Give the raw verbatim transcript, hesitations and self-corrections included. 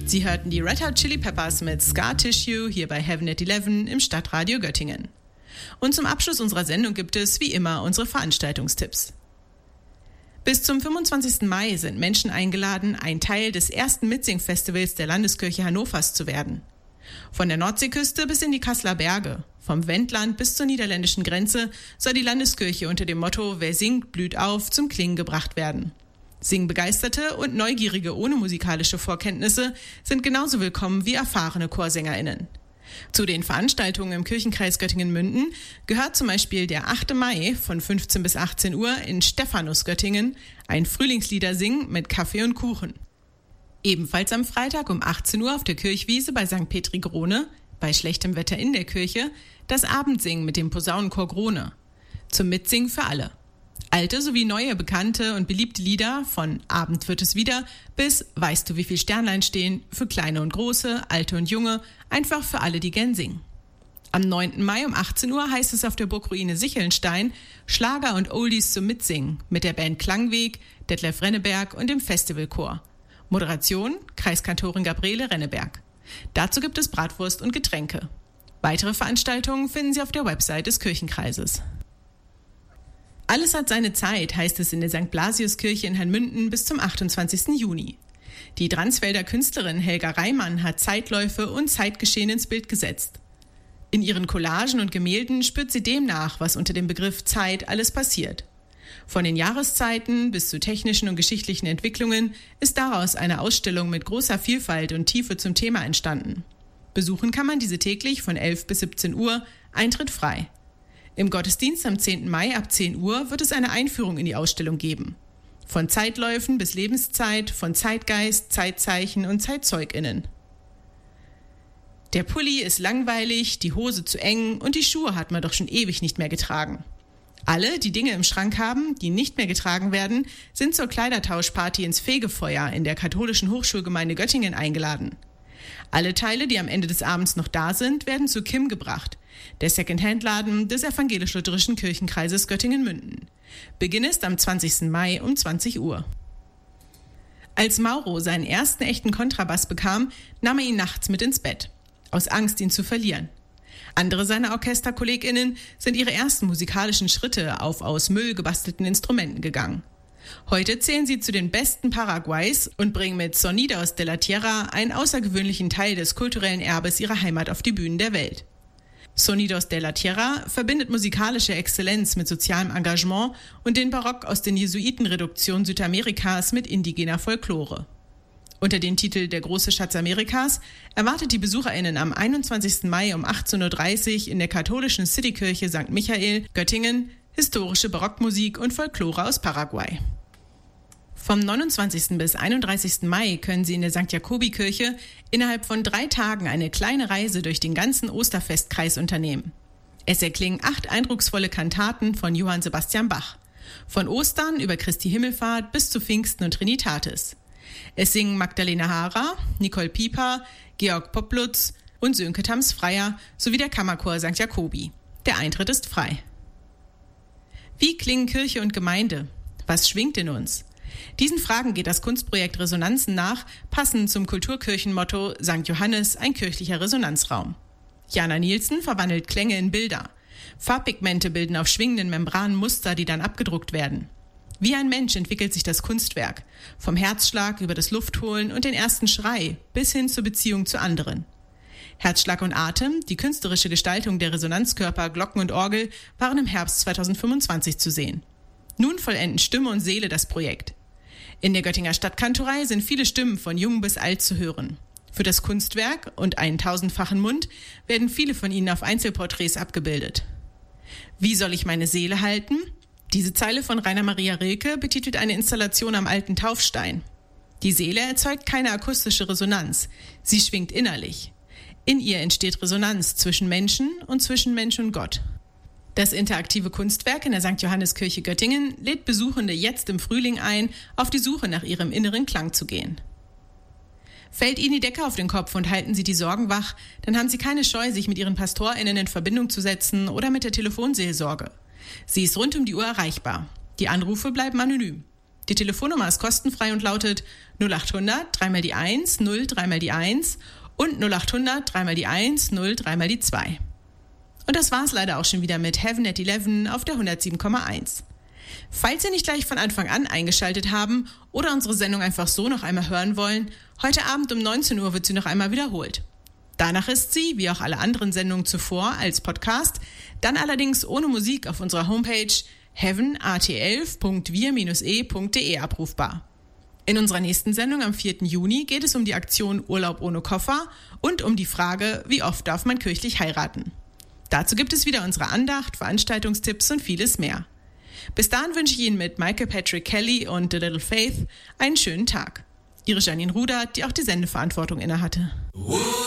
Sie hörten die Red Hot Chili Peppers mit Scar Tissue hier bei Heaven at elf im Stadtradio Göttingen. Und zum Abschluss unserer Sendung gibt es wie immer unsere Veranstaltungstipps. Bis zum fünfundzwanzigsten Mai sind Menschen eingeladen, ein Teil des ersten Mitsing-Festivals der Landeskirche Hannovers zu werden. Von der Nordseeküste bis in die Kasseler Berge, vom Wendland bis zur niederländischen Grenze soll die Landeskirche unter dem Motto „Wer singt, blüht auf" zum Klingen gebracht werden. Singbegeisterte und Neugierige ohne musikalische Vorkenntnisse sind genauso willkommen wie erfahrene ChorsängerInnen. Zu den Veranstaltungen im Kirchenkreis Göttingen-Münden gehört zum Beispiel der achte Mai von fünfzehn bis achtzehn Uhr in Stephanus Göttingen, ein Frühlingsliedersingen mit Kaffee und Kuchen. Ebenfalls am Freitag um achtzehn Uhr auf der Kirchwiese bei Sankt Petri Grone, bei schlechtem Wetter in der Kirche, das Abendsingen mit dem Posaunenchor Grone. Zum Mitsingen für alle. Alte sowie neue, bekannte und beliebte Lieder von Abend wird es wieder bis Weißt du, wie viel Sternlein stehen für Kleine und Große, Alte und Junge, einfach für alle, die gern singen. Am neunten Mai um achtzehn Uhr heißt es auf der Burgruine Sichelnstein Schlager und Oldies zum Mitsingen mit der Band Klangweg, Detlef Renneberg und dem Festivalchor. Moderation Kreiskantorin Gabriele Renneberg. Dazu gibt es Bratwurst und Getränke. Weitere Veranstaltungen finden Sie auf der Website des Kirchenkreises. Alles hat seine Zeit, heißt es in der Sankt Blasiuskirche in Herrnmünden bis zum achtundzwanzigsten Juni. Die Dransfelder Künstlerin Helga Reimann hat Zeitläufe und Zeitgeschehen ins Bild gesetzt. In ihren Collagen und Gemälden spürt sie dem nach, was unter dem Begriff Zeit alles passiert. Von den Jahreszeiten bis zu technischen und geschichtlichen Entwicklungen ist daraus eine Ausstellung mit großer Vielfalt und Tiefe zum Thema entstanden. Besuchen kann man diese täglich von elf bis siebzehn Uhr, Eintritt frei. Im Gottesdienst am zehnten Mai ab zehn Uhr wird es eine Einführung in die Ausstellung geben. Von Zeitläufen bis Lebenszeit, von Zeitgeist, Zeitzeichen und ZeitzeugInnen. Der Pulli ist langweilig, die Hose zu eng und die Schuhe hat man doch schon ewig nicht mehr getragen. Alle, die Dinge im Schrank haben, die nicht mehr getragen werden, sind zur Kleidertauschparty ins Fegefeuer in der katholischen Hochschulgemeinde Göttingen eingeladen. Alle Teile, die am Ende des Abends noch da sind, werden zu Kim gebracht, der Secondhand-Laden des evangelisch-lutherischen Kirchenkreises Göttingen-Münden. Beginn ist am zwanzigsten Mai um zwanzig Uhr. Als Mauro seinen ersten echten Kontrabass bekam, nahm er ihn nachts mit ins Bett, aus Angst, ihn zu verlieren. Andere seiner OrchesterkollegInnen sind ihre ersten musikalischen Schritte auf aus Müll gebastelten Instrumenten gegangen. Heute zählen sie zu den besten Paraguays und bringen mit Sonidos de la Tierra einen außergewöhnlichen Teil des kulturellen Erbes ihrer Heimat auf die Bühnen der Welt. Sonidos de la Tierra verbindet musikalische Exzellenz mit sozialem Engagement und den Barock aus den Jesuitenreduktionen Südamerikas mit indigener Folklore. Unter dem Titel Der große Schatz Amerikas erwartet die BesucherInnen am einundzwanzigsten Mai um achtzehn Uhr dreißig in der katholischen Citykirche Sankt Michael, Göttingen, historische Barockmusik und Folklore aus Paraguay. Vom neunundzwanzigsten bis einunddreißigsten Mai können Sie in der Sankt Jakobi-Kirche innerhalb von drei Tagen eine kleine Reise durch den ganzen Osterfestkreis unternehmen. Es erklingen acht eindrucksvolle Kantaten von Johann Sebastian Bach. Von Ostern über Christi Himmelfahrt bis zu Pfingsten und Trinitatis. Es singen Magdalena Hara, Nicole Pieper, Georg Poplutz und Sönke Tams-Freier sowie der Kammerchor Sankt Jakobi. Der Eintritt ist frei. Wie klingen Kirche und Gemeinde? Was schwingt in uns? Diesen Fragen geht das Kunstprojekt Resonanzen nach, passend zum Kulturkirchenmotto Sankt Johannes, ein kirchlicher Resonanzraum. Jana Nielsen verwandelt Klänge in Bilder. Farbpigmente bilden auf schwingenden Membranen Muster, die dann abgedruckt werden. Wie ein Mensch entwickelt sich das Kunstwerk, vom Herzschlag über das Luftholen und den ersten Schrei bis hin zur Beziehung zu anderen. Herzschlag und Atem, die künstlerische Gestaltung der Resonanzkörper, Glocken und Orgel, waren im Herbst zweitausendfünfundzwanzig zu sehen. Nun vollenden Stimme und Seele das Projekt. In der Göttinger Stadtkantorei sind viele Stimmen von jung bis alt zu hören. Für das Kunstwerk und einen tausendfachen Mund werden viele von ihnen auf Einzelporträts abgebildet. Wie soll ich meine Seele halten? Diese Zeile von Rainer Maria Rilke betitelt eine Installation am alten Taufstein. Die Seele erzeugt keine akustische Resonanz, sie schwingt innerlich. In ihr entsteht Resonanz zwischen Menschen und zwischen Mensch und Gott. Das interaktive Kunstwerk in der Sankt Johanneskirche Göttingen lädt Besuchende jetzt im Frühling ein, auf die Suche nach ihrem inneren Klang zu gehen. Fällt Ihnen die Decke auf den Kopf und halten Sie die Sorgen wach, dann haben Sie keine Scheu, sich mit Ihren PastorInnen in Verbindung zu setzen oder mit der Telefonseelsorge. Sie ist rund um die Uhr erreichbar. Die Anrufe bleiben anonym. Die Telefonnummer ist kostenfrei und lautet null acht hundert drei mal die eins, null drei mal die eins und null acht hundert drei mal die eins, null drei mal die zwei. Und das war's leider auch schon wieder mit Heaven at elf auf der hundertsieben Komma eins. Falls Sie nicht gleich von Anfang an eingeschaltet haben oder unsere Sendung einfach so noch einmal hören wollen, heute Abend um neunzehn Uhr wird sie noch einmal wiederholt. Danach ist sie, wie auch alle anderen Sendungen zuvor, als Podcast, dann allerdings ohne Musik auf unserer Homepage heaven a t elf punkt wir Bindestrich e punkt de abrufbar. In unserer nächsten Sendung am vierten Juni geht es um die Aktion Urlaub ohne Koffer und um die Frage, wie oft darf man kirchlich heiraten. Dazu gibt es wieder unsere Andacht, Veranstaltungstipps und vieles mehr. Bis dahin wünsche ich Ihnen mit Michael Patrick Kelly und The Little Faith einen schönen Tag. Ihre Janine Rudert, die auch die Sendeverantwortung innehatte.